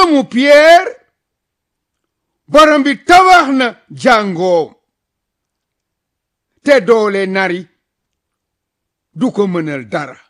gëmu Pierre borom bi tabax na jàngoom te doole nari du ko mënal dara